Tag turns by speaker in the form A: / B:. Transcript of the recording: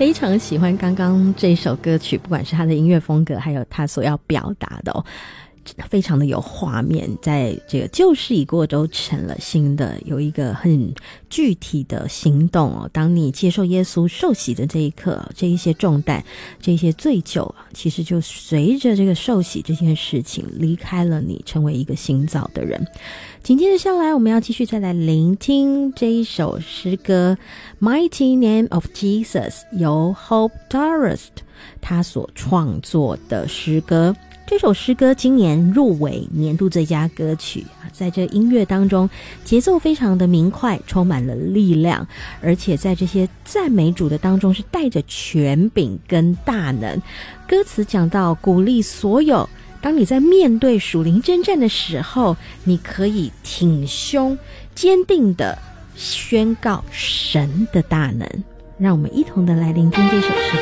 A: 非常喜欢刚刚这首歌曲，不管是他的音乐风格，还有他所要表达的哦，非常的有画面，在这个旧事已过都成了新的，有一个很具体的行动哦。当你接受耶稣受洗的这一刻，这一些重担，这一些罪疚，其实就随着这个受洗这件事情离开了你，成为一个新造的人。紧接着下来，我们要继续再来聆听这一首诗歌 Mighty Name of Jesus， 由 Hope Darust 他所创作的诗歌。这首诗歌今年入围年度最佳歌曲，在这音乐当中节奏非常的明快，充满了力量，而且在这些赞美主的当中是带着权柄跟大能。歌词讲到鼓励所有当你在面对属灵征战的时候，你可以挺胸坚定的宣告神的大能。让我们一同的来聆听这首诗歌。